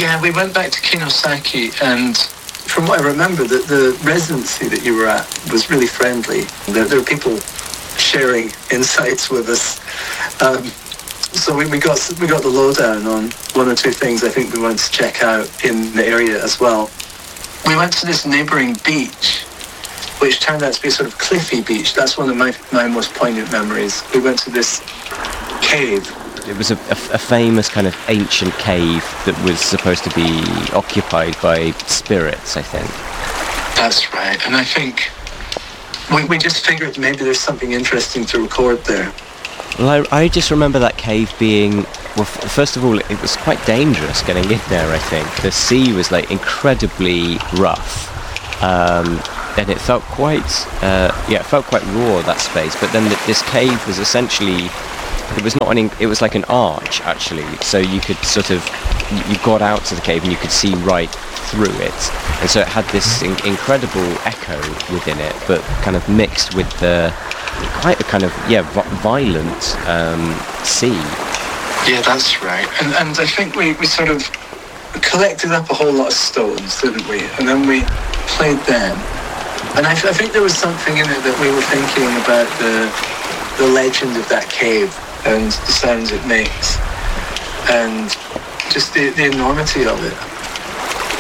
Yeah, we went back to Kinosaki, and from what I remember, the residency that you were at was really friendly. There were people sharing insights with us. So we got the lowdown on one or two things I think we wanted to check out in the area as well. We went to this neighbouring beach, which turned out to be a sort of cliffy beach. That's one of my most poignant memories. We went to this cave. It was a famous kind of ancient cave that was supposed to be occupied by spirits, I think. That's right. And I think we just figured maybe there's something interesting to record there. Well, I just remember that cave being, well, first of all, it was quite dangerous getting in there, I think. The sea was, like, incredibly rough. And it felt quite, it felt quite raw, that space. But then this cave was essentially... It was like an arch, actually, so you could sort of, you got out to the cave and you could see right through it, and so it had this incredible echo within it, but kind of mixed with the quite a kind of, violent sea. Yeah, that's right, and I think we sort of collected up a whole lot of stones, didn't we, and then we played them, and I think there was something in it that we were thinking about the legend of that cave, and the sounds it makes, and just the enormity of it.